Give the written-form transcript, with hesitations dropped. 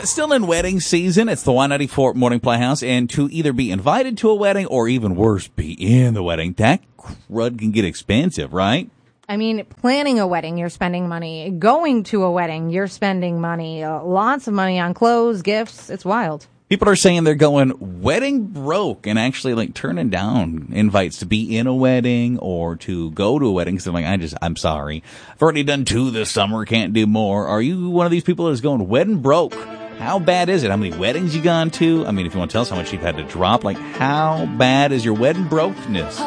Still in wedding season. It's the Y94 Morning Playhouse. And to either be invited to a wedding or even worse, be in the wedding, that crud can get expensive, right? I mean, planning a wedding, you're spending money. Going to a wedding, you're spending money. Lots of money on clothes, gifts. It's wild. People are saying they're going wedding broke and actually like turning down invites to be in a wedding or to go to a wedding because they're like, I'm sorry. I've already done 2 this summer. Can't do more. Are you one of these people that's going wedding broke? How bad is it? How many weddings you gone to? I mean, if you want to tell us how much you've had to drop, like how bad is your wedding brokenness?